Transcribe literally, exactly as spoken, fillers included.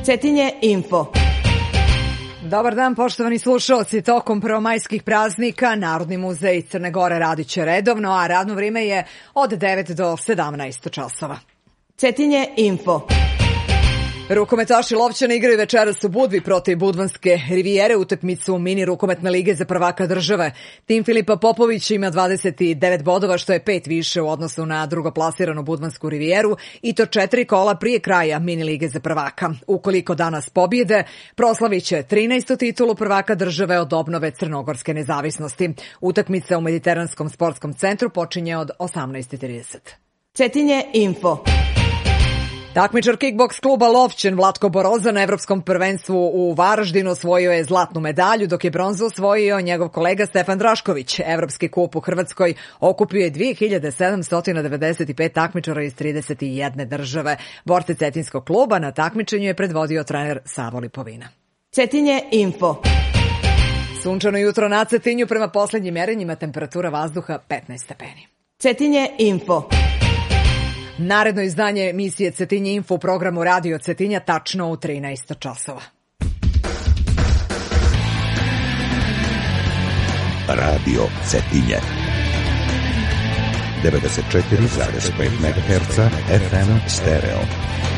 Cetinje info. Dobar dan, poštovani slušalci. Tokom prvomajskih praznika Narodni muzej Crne Gore radit će redovno, a radno vrijeme je od devet do sedamnaest časova. Cetinje info. Rukometaši Lovćana igraju večeras u Budvi protiv Budvanske rivijere utakmicu mini rukometne lige za prvaka države. Tim Filipa Popovića ima dvadeset devet bodova, što je pet više u odnosu na drugoplasiranu Budvansku rivijeru, i to četiri kola prije kraja mini lige za prvaka. Ukoliko danas pobjede, proslavit će trinaestu titulu prvaka države od obnove crnogorske nezavisnosti. Utakmica u Mediteranskom sportskom centru počinje od osamnaest trideset. Cetinje info. Takmičar kickboks kluba Lovćen Vlatko Boroza na evropskom prvenstvu u Varaždinu osvojio je zlatnu medalju, dok je bronzu osvojio njegov kolega Stefan Drašković. Evropski kup u Hrvatskoj okupio je dve hiljade sedamsto devedeset pet takmičara iz trideset jedne države. Borce cetinskog kluba na takmičenju je predvodio trener Savo Lipovina. Cetinje info. Sunčano jutro na Cetinju, prema poslednjim merenjima temperatura vazduha petnaest stepeni. Cetinje info. Naredno izdanje emisije Cetinje info u programu Radio Cetinja tačno u trinaest časova. Radio Cetinje devedeset četiri zarez pet megaherca F M stereo.